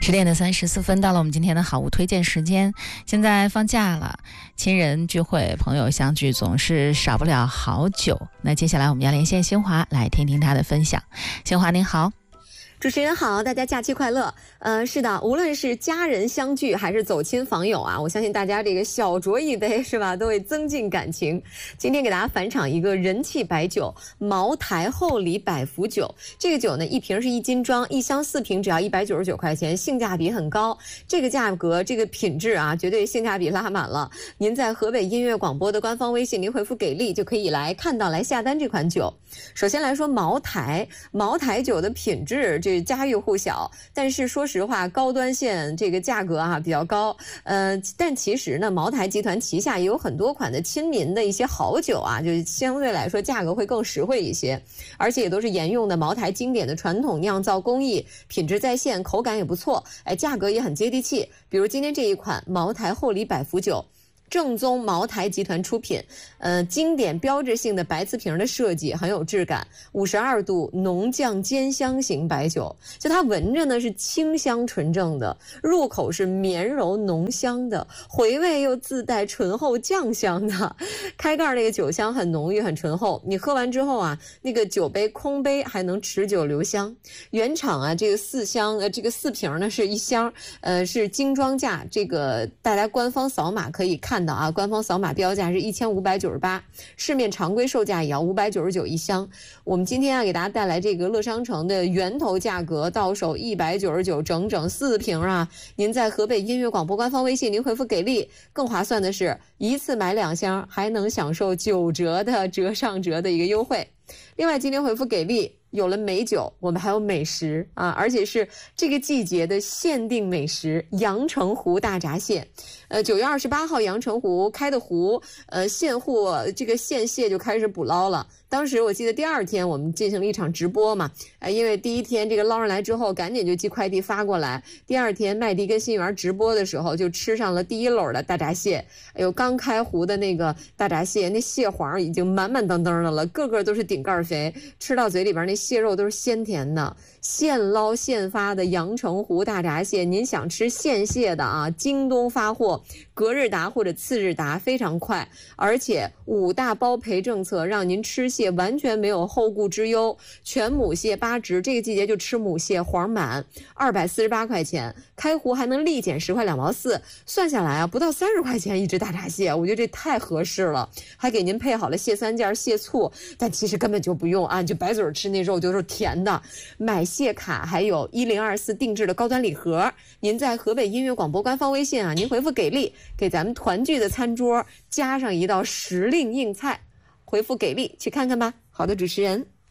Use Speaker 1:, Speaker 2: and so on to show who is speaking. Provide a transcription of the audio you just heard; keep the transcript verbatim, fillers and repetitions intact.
Speaker 1: 十点的三十四分，到了我们今天的好物推荐时间。现在放假了，亲人聚会、朋友相聚，总是少不了好酒。那接下来我们要连线新华，来听听他的分享。新华您好。
Speaker 2: 主持人好，大家假期快乐。呃，是的，无论是家人相聚还是走亲访友啊，我相信大家这个小酌一杯是吧，都会增进感情。今天给大家返场一个人气白酒——茅台厚礼百福酒。这个酒呢，一瓶是一斤装，一箱四瓶只要一百九十九块钱，性价比很高。这个价格，这个品质啊，绝对性价比拉满了。您在河北音乐广播的官方微信，您回复给力就可以来看到来下单这款酒。首先来说茅台，茅台酒的品质这家喻户晓，但是说实话，高端线这个价格啊比较高。呃，但其实呢，茅台集团旗下也有很多款的亲民的一些好酒啊，就相对来说价格会更实惠一些，而且也都是沿用的茅台经典的传统酿造工艺，品质在线，口感也不错，哎，价格也很接地气。比如今天这一款茅台厚礼百福酒。正宗茅台集团出品，呃，经典标志性的白瓷瓶的设计很有质感，五十二度浓酱煎香型白酒，就它闻着呢是清香纯正的，入口是绵柔浓香的，回味又自带醇厚酱香的，开盖那个酒香很浓郁很醇厚，你喝完之后啊，那个酒杯空杯还能持久留香。原厂啊，这个四箱呃这个四瓶呢是一箱，呃是精装价，这个大家官方扫码可以看。啊，官方扫码标价是一千五百九十八，市面常规售价也要五百九十九一箱。我们今天啊给大家带来这个乐商城的源头价格，到手一百九十九，整整四瓶啊！您在河北音乐广播官方微信，您回复给力，更划算的是一次买两箱，还能享受九折的折上折的一个优惠。另外，今天回复给力。有了美酒，我们还有美食啊，而且是这个季节的限定美食——阳澄湖大闸蟹。呃，九月二十八号，阳澄湖开的湖，呃，现货这个现蟹就开始捕捞了。当时我记得第二天我们进行了一场直播嘛，呃，因为第一天这个捞上来之后，赶紧就寄快递发过来。第二天麦迪跟新源直播的时候，就吃上了第一篓的大闸蟹。哎呦，刚开湖的那个大闸蟹，那蟹黄已经满满当当的了，个个都是顶盖肥，吃到嘴里边那蟹肉都是鲜甜的，现捞现发的阳澄湖大闸蟹，您想吃现蟹的啊，京东发货，隔日达或者次日达，非常快，而且五大包赔政策，让您吃蟹完全没有后顾之忧。全母蟹八只，这个季节就吃母蟹，黄满，二百四十八块钱，开湖还能立减十块两毛四，算下来啊，不到三十块钱一只大闸蟹，我觉得这太合适了，还给您配好了蟹三件、蟹醋，但其实根本就不用啊，就白嘴吃那肉就是甜的。买蟹卡还有一零二四定制的高端礼盒，您在河北音乐广播官方微信啊，您回复给力，给咱们团聚的餐桌加上一道时令硬菜，回复给力去看看吧。好的，主持人。